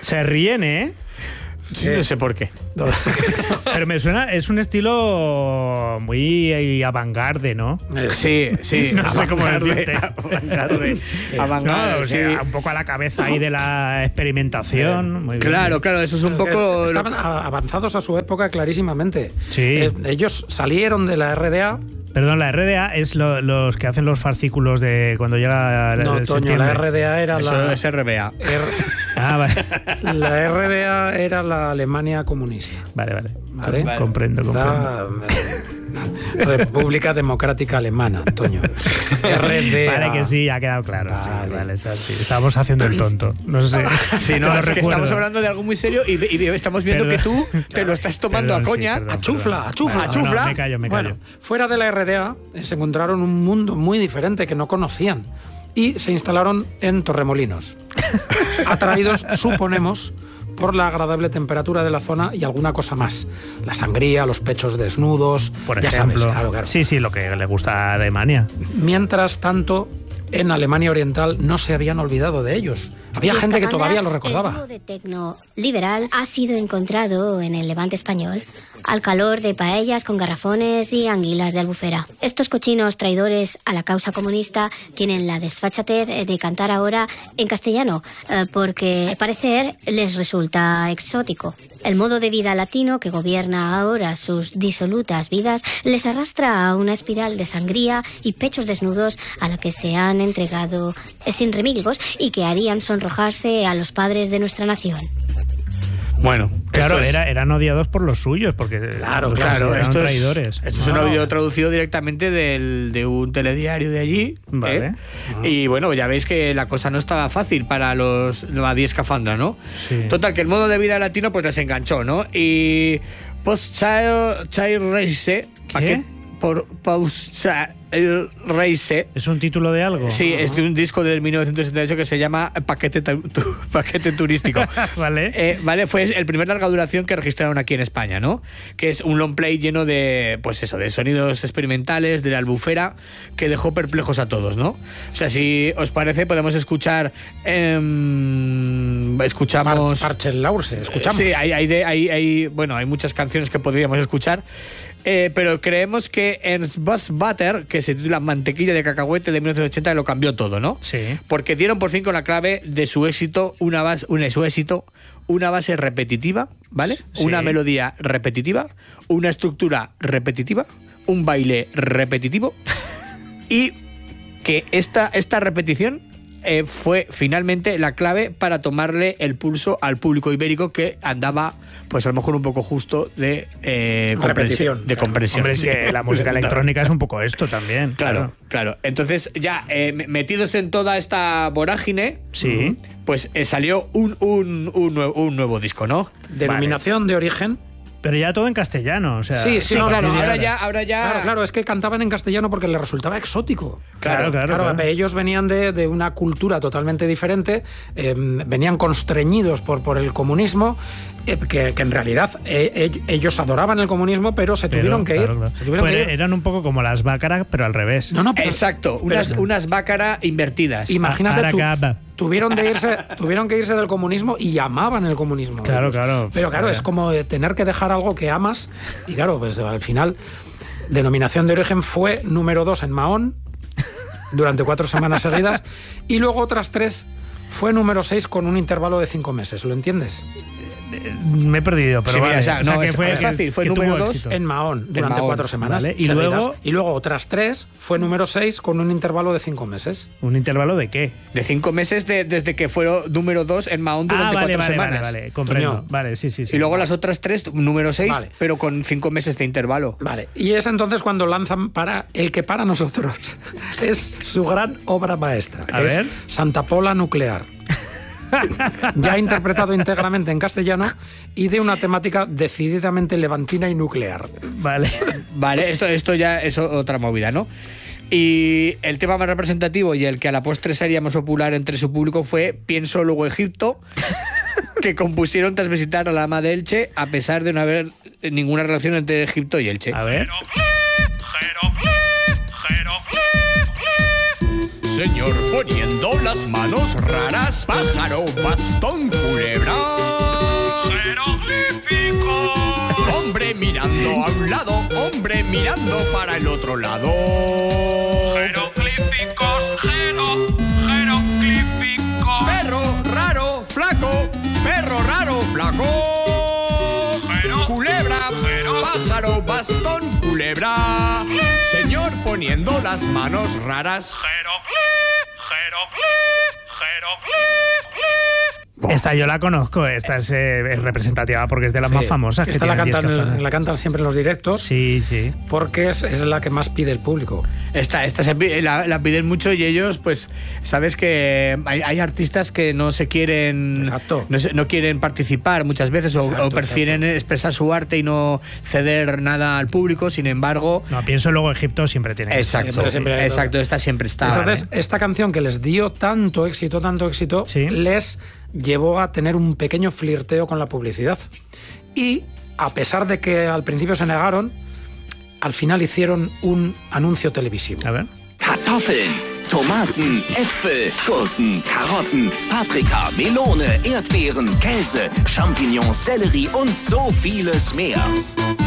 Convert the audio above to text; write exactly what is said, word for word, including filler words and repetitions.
Se ríen, ¿eh? Sí, no sé por qué. Pero me suena, es un estilo muy avant-garde, ¿no? Sí, sí. No sé cómo decirte. Avant-garde. Avant-garde, No, o sea, un poco a la cabeza ahí de la experimentación. Muy bien. Claro, claro, eso es un poco... Estaban avanzados a su época clarísimamente. Sí. Eh, ellos salieron de la R D A. Perdón, la R D A es lo, los que hacen los fascículos de cuando llega el, No, el Toño, septiembre. la R D A era Eso la... es R B A. R- Ah, vale. La R D A era la Alemania comunista. Vale, vale. ¿Vale? Vale. Comprendo, comprendo. Da, eh, República Democrática Alemana, Toño. R D A. Vale, que sí, ha quedado claro. Vale. Sí, vale, Santi. Estábamos haciendo el tonto. No sé. Sí, no, Te lo es que recuerdo. estamos hablando de algo muy serio y, y estamos viendo Perdón. que tú te lo estás tomando Perdón, a sí, coña. perdón, A chufla, perdón. a chufla. Vale, A chufla. no, no, me callo, me callo. Bueno, fuera de la R D A eh, se encontraron un mundo muy diferente que no conocían y se instalaron en Torremolinos, atraídos, suponemos, por la agradable temperatura de la zona y alguna cosa más. La sangría, los pechos desnudos, Por ya ejemplo. sabes, claro, claro. Sí, sí, lo que le gusta a Alemania. Mientras tanto, en Alemania Oriental no se habían olvidado de ellos. Había De gente que esta todavía lo banda, El recordaba. dúo de tecno liberal ha sido encontrado en el Levante español al calor de paellas con garrafones y anguilas de Albufera. Estos cochinos traidores a la causa comunista tienen la desfachatez de cantar ahora en castellano, eh, porque al parecer les resulta exótico. El modo de vida latino que gobierna ahora sus disolutas vidas les arrastra a una espiral de sangría y pechos desnudos a la que se han entregado eh, sin remilgos y que harían sonrojarse a los padres de nuestra nación. Bueno, Claro, esto es- era, eran odiados por los suyos, porque Claro, los Claro, consideraron esto es, traidores. esto es un audio traducido directamente del, de un telediario de allí. Vale. ¿eh? Y bueno, ya veis que la cosa no estaba fácil para los la diez Escafandra, ¿no? Sí. Total, que el modo de vida latino pues les enganchó, ¿no? Y Post Child Child Race, ¿a ¿Qué? qué? Por Post Child Race. ¿Es un título de algo? Sí, es de un disco del mil novecientos setenta y ocho que se llama Paquete, tu- tu- Paquete Turístico. Vale. Eh, vale, fue el primer larga duración que registraron aquí en España, ¿no? Que es un long play lleno de, pues eso, de sonidos experimentales, de la Albufera, que dejó perplejos a todos, ¿no? O sea, si os parece, podemos escuchar. em, escuchamos. Parchel Laurse, escuchamos. Sí, hay, hay, de- hay, hay- bueno, hay muchas canciones que podríamos escuchar. Eh, pero creemos que Ernst Buzz Butter, que se titula Mantequilla de Cacahuete de mil novecientos ochenta, lo cambió todo, ¿no? Sí. Porque dieron por fin con la clave de su éxito, una base, una, su éxito, una base repetitiva, ¿vale? Sí. Una melodía repetitiva, una estructura repetitiva, un baile repetitivo y que esta, esta repetición eh, fue finalmente la clave para tomarle el pulso al público ibérico que andaba, pues a lo mejor un poco justo de eh, comprensión. Repetición. De comprensión. Hombre, es que la música electrónica es un poco esto también. Claro, claro. Entonces, ya eh, metidos en toda esta vorágine, Sí. pues eh, salió un, un, un, nuevo, un nuevo disco, ¿no? Denominación de origen. Pero ya todo en castellano, o sea. Sí, Sí, no, claro, no, ahora no. ya, ahora ya. Claro, claro, es que cantaban en castellano porque les resultaba exótico. Claro, claro. Claro, claro. ellos venían de, de una cultura totalmente diferente, eh, venían constreñidos por, por el comunismo, eh, que, que en realidad eh, eh, ellos adoraban el comunismo, pero se Pero, tuvieron que claro, ir. claro. Se tuvieron Pues que ir. eran un poco como las bácaras, pero al revés. No, no, pero- Exacto, pero- unas, unas bácara invertidas. Imagínate tú, Aracaba. tuvieron de irse, tuvieron que irse del comunismo y amaban el comunismo. Claro, ellos. claro. Pero claro, es como eh, tener que dejar algo que amas y claro, pues al final denominación de origen fue número dos en Mahón durante cuatro semanas seguidas y luego otras tres fue número seis con un intervalo de cinco meses, ¿lo entiendes? Me he perdido, pero Sí, mira, vale. o sea, no, es- es fácil, fue que número tuvo dos éxito. En Mahón durante Mahón, cuatro semanas vale, y seguidas. luego- y luego otras tres fue número seis con un intervalo de cinco meses. ¿Un intervalo de qué? De cinco meses de- desde que fueron número dos en Mahón durante Ah, vale, cuatro vale, semanas. vale, vale, comprendo. Toño. Vale, sí, sí, sí. Y luego las otras tres, número seis, Vale. pero con cinco meses de intervalo. Vale, y es entonces cuando lanzan para el que para nosotros es su gran obra maestra. A es ver. Santa Pola Nuclear. Ya interpretado íntegramente en castellano y de una temática decididamente levantina y nuclear. Vale. Vale, esto, esto ya es otra movida, ¿no? Y el tema más representativo y el que a la postre sería más popular entre su público fue Pienso luego Egipto, que compusieron tras visitar a la ama de Elche, a pesar de no haber ninguna relación entre Egipto y Elche. A ver. Señor, poniendo la las manos raras. Pájaro, bastón, culebra. Jeroglífico. Hombre mirando a un lado, hombre mirando para el otro lado. Jeroglíficos, jero, jeroglífico. Perro raro, flaco, perro raro, flaco. Jero, Culebra, jero. pájaro, bastón, culebra. Señor poniendo las manos raras. Jeroglífico, jeroglífico, jeroglífico. Esta yo la conozco, esta es, eh, es representativa porque es de las Sí. más famosas. Que Esta la tienen cantan, Diez Cafés. la cantan siempre en los directos Sí, sí. porque es, es la que más pide el público. Esta, esta se pi- la, la piden mucho y ellos, pues, sabes que hay, hay artistas que no se quieren. Exacto. No, se- no quieren participar muchas veces o, Exacto, o prefieren expresar su arte y no ceder nada al público. Sin embargo. No, pienso luego Egipto siempre tiene que ser. Exacto, Siempre, siempre hay exacto, todo. esta siempre está. Entonces, ¿vale? esta canción que les dio tanto éxito, tanto éxito, Sí. les llevó a tener un pequeño flirteo con la publicidad. Y a pesar de que al principio se negaron, al final hicieron un anuncio televisivo. A ver. Kartoffeln, Tomaten, Äpfel, Gurken, Karotten, Paprika, Melone, Erdbeeren, Käse, Champignons, Sellerie und so vieles mehr.